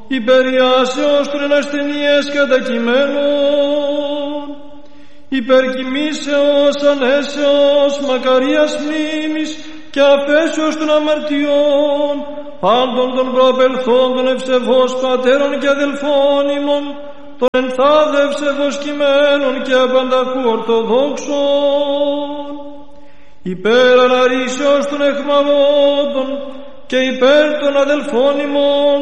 υπεριάσεως των ασθενειές κατακειμένων, υπερκοιμήσεως ανέσεως μακαρίας μνήμης και αφέσεως των αμαρτιών πάντων των προαπελθόντων ευσεβώς πατέρων και αδελφών ημών, των ενθάδε ευσεβώς κειμένων και απανταχού ορθοδόξων, υπέρ αναρρήσεως των εχμαλώτων και υπέρ των αδελφών ημών